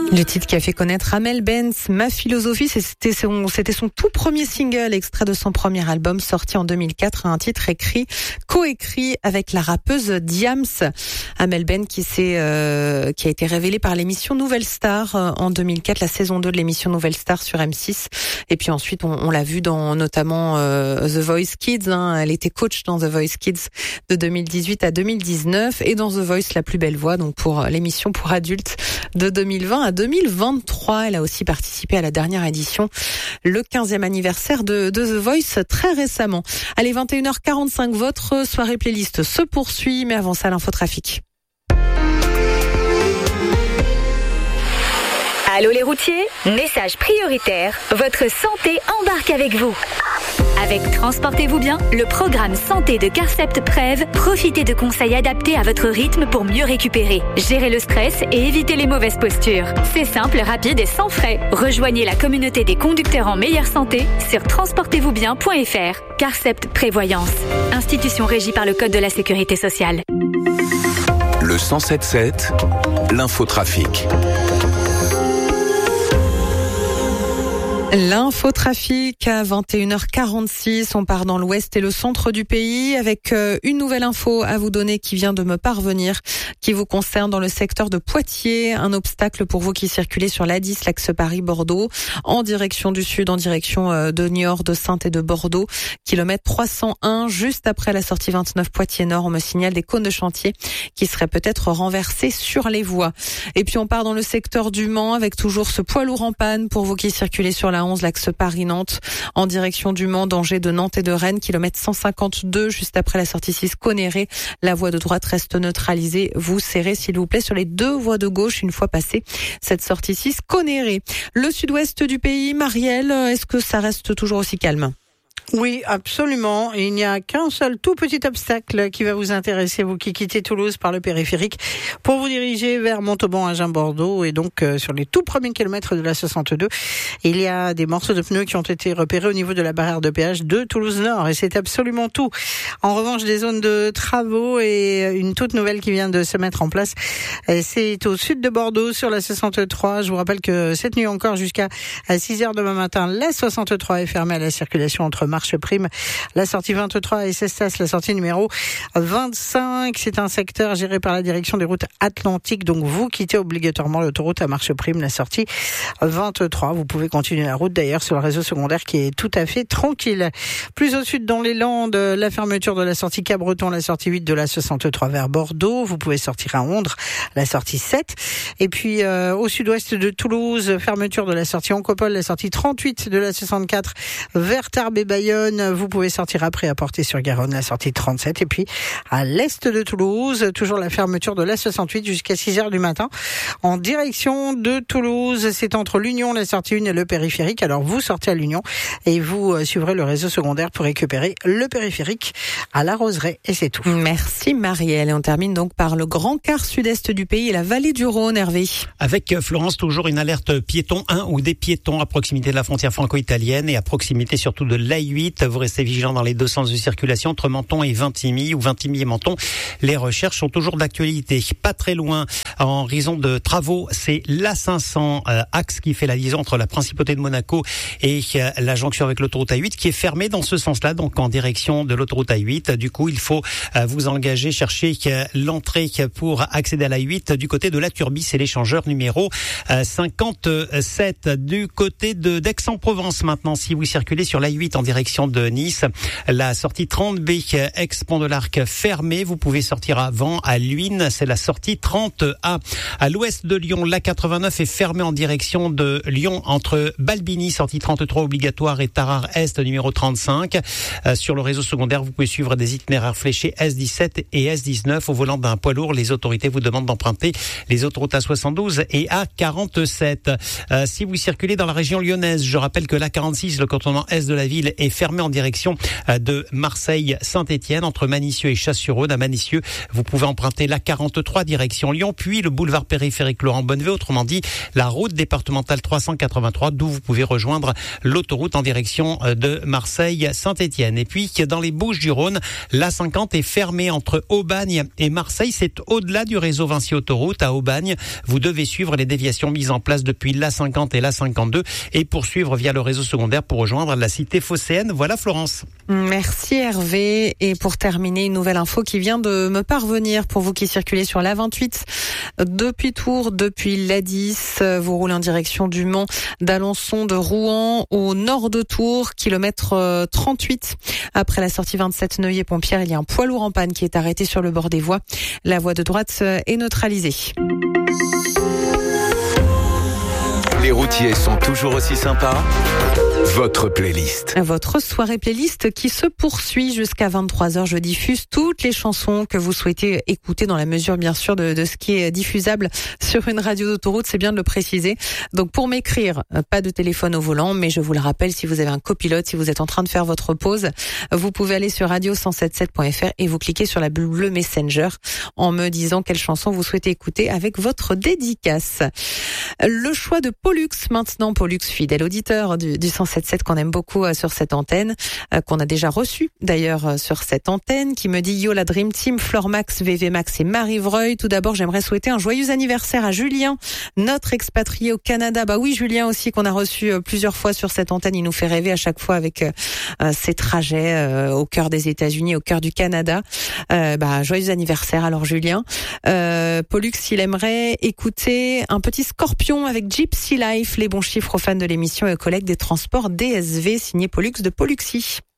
Le titre qui a fait connaître Amel Benz, Ma philosophie, c'était son tout premier single, extrait de son premier album sorti en 2004, un titre coécrit avec la rappeuse Diams. Amel Benz qui a été révélée par l'émission Nouvelle Star en 2004, la saison 2 de l'émission Nouvelle Star sur M6. Et puis ensuite, on l'a vu dans notamment The Voice Kids. Elle était coach dans The Voice Kids de 2018 à 2019 et dans The Voice La plus belle voix, donc pour l'émission pour adultes de 2020 à 2023. Elle a aussi participé à la dernière édition, le 15e anniversaire de The Voice très récemment. Allez, 21h45, votre soirée playlist se poursuit, mais avant ça, l'infotrafic. Allô les routiers, message prioritaire, votre santé embarque avec vous. Avec Transportez-vous bien, le programme santé de Carcept Prev, profitez de conseils adaptés à votre rythme pour mieux récupérer, gérer le stress et éviter les mauvaises postures. C'est simple, rapide et sans frais. Rejoignez la communauté des conducteurs en meilleure santé sur transportezvousbien.fr. Carcept Prévoyance, institution régie par le Code de la Sécurité sociale. Le 107.7, l'infotrafic. L'infotrafic à 21h46, on part dans l'ouest et le centre du pays avec une nouvelle info à vous donner qui vient de me parvenir, qui vous concerne dans le secteur de Poitiers. Un obstacle pour vous qui circulez sur l'A10, l'axe Paris-Bordeaux, en direction du sud, en direction de Niort, de Saintes et de Bordeaux. Kilomètre 301, juste après la sortie 29 Poitiers-Nord, on me signale des cônes de chantier qui seraient peut-être renversés sur les voies. Et puis on part dans le secteur du Mans avec toujours ce poids lourd en panne pour vous qui circulez sur la 11, l'axe Paris-Nantes, en direction du Mans, danger de Nantes et de Rennes, kilomètre 152, juste après la sortie 6 Conéré. La voie de droite reste neutralisée. Vous serrez, s'il vous plaît, sur les deux voies de gauche une fois passée cette sortie 6 Conéré. Le sud-ouest du pays, Marielle, est-ce que ça reste toujours aussi calme ? Oui, absolument. Il n'y a qu'un seul tout petit obstacle qui va vous intéresser, vous qui quittez Toulouse par le périphérique, pour vous diriger vers Montauban, Agen, Bordeaux, et donc sur les tout premiers kilomètres de la 62. Il y a des morceaux de pneus qui ont été repérés au niveau de la barrière de péage de Toulouse-Nord, et c'est absolument tout. En revanche, des zones de travaux et une toute nouvelle qui vient de se mettre en place, c'est au sud de Bordeaux, sur la 63. Je vous rappelle que cette nuit encore, jusqu'à 6h demain matin, la 63 est fermée à la circulation entre Marche-Prime, la sortie 23 et Cestas, la sortie numéro 25. C'est un secteur géré par la direction des routes atlantiques, donc vous quittez obligatoirement l'autoroute à Marche-Prime, la sortie 23. Vous pouvez continuer la route d'ailleurs sur le réseau secondaire qui est tout à fait tranquille. Plus au sud dans les Landes, la fermeture de la sortie Cabreton, la sortie 8 de la 63 vers Bordeaux. Vous pouvez sortir à Ondres, la sortie 7. Et puis au sud-ouest de Toulouse, fermeture de la sortie Oncopole, la sortie 38 de la 64 vers Tarbes et Bayonne. Vous pouvez sortir après à Portée-sur-Garonne, la sortie 37. Et puis, à l'est de Toulouse, toujours la fermeture de la 68 jusqu'à 6h du matin. En direction de Toulouse, c'est entre l'Union, la sortie 1 et le périphérique. Alors, vous sortez à l'Union et vous suivrez le réseau secondaire pour récupérer le périphérique à la Roseraie. Et c'est tout. Merci Marielle. Et on termine donc par le grand quart sud-est du pays et la vallée du Rhône, Hervé. Avec Florence, toujours une alerte piéton 1 ou des piétons à proximité de la frontière franco-italienne et à proximité surtout de l'A8. Vous restez vigilants dans les deux sens de circulation entre Menton et Vintimille ou Vintimille et Menton. Les recherches sont toujours d'actualité. Pas très loin, en raison de travaux, c'est l'A500 axe qui fait la liaison entre la Principauté de Monaco et la jonction avec l'autoroute A8 qui est fermée dans ce sens-là, donc en direction de l'autoroute A8. Du coup, il faut vous engager, chercher l'entrée pour accéder à l'A8 du côté de la Turbie. C'est l'échangeur numéro 57. Du côté de d'Aix-en-Provence maintenant, si vous circulez sur l'A8 en direction de Nice, la sortie 30B ex-Pont de l'Arc fermée. Vous pouvez sortir avant à Luynes, c'est la sortie 30A. À l'ouest de Lyon, la 89 est fermée en direction de Lyon entre Balbini, sortie 33 obligatoire, et Tarare Est, numéro 35. Sur le réseau secondaire, vous pouvez suivre des itinéraires fléchés S17 et S19. Au volant d'un poids lourd, les autorités vous demandent d'emprunter les autoroutes A72 et A47. Si vous circulez dans la région lyonnaise, je rappelle que l'A46, le cantonnement est de la ville, est est fermé en direction de Marseille-Saint-Étienne entre Manicieux et Chasse-sur-Rhône. À Manicieux, vous pouvez emprunter la 43 direction Lyon, puis le boulevard périphérique Laurent Bonnevet, autrement dit la route départementale 383, d'où vous pouvez rejoindre l'autoroute en direction de Marseille-Saint-Étienne. Et puis dans les Bouches-du-Rhône, la 50 est fermée entre Aubagne et Marseille. C'est au-delà du réseau Vinci Autoroute. À Aubagne, vous devez suivre les déviations mises en place depuis la 50 et la 52 et poursuivre via le réseau secondaire pour rejoindre la cité phocéenne. Voilà Florence. Merci Hervé. Et pour terminer, une nouvelle info qui vient de me parvenir pour vous qui circulez sur l'A28 depuis Tours, depuis l'A10. Vous roulez en direction du Mans, d'Alençon, de Rouen, au nord de Tours, kilomètre 38. Après la sortie 27 Neuilly-Pompière, il y a un poids lourd en panne qui est arrêté sur le bord des voies. La voie de droite est neutralisée. Les routiers sont toujours aussi sympas. Votre playlist. Votre soirée playlist qui se poursuit jusqu'à 23h. Je diffuse toutes les chansons que vous souhaitez écouter dans la mesure, bien sûr, de ce qui est diffusable sur une radio d'autoroute. C'est bien de le préciser. Donc, pour m'écrire, pas de téléphone au volant, mais je vous le rappelle, si vous avez un copilote, si vous êtes en train de faire votre pause, vous pouvez aller sur radio177.fr et vous cliquez sur la bulle Messenger en me disant quelle chanson vous souhaitez écouter avec votre dédicace. Le choix de Pollux maintenant. Pollux, fidèle auditeur du 107.7 qu'on aime beaucoup sur cette antenne, qu'on a déjà reçu d'ailleurs sur cette antenne, qui me dit yo la Dream Team, Flore Max, VV Max et Marie Vreuil. Tout d'abord, j'aimerais souhaiter un joyeux anniversaire à Julien, notre expatrié au Canada. Bah oui, Julien aussi qu'on a reçu plusieurs fois sur cette antenne. Il nous fait rêver à chaque fois avec ses trajets au cœur des États-Unis, au cœur du Canada. Joyeux anniversaire alors Julien. Pollux, il aimerait écouter un petit Scorpion avec Gypsy Life, les bons chiffres aux fans de l'émission et aux collègues des transports DSV, signé Pollux de Polluxy.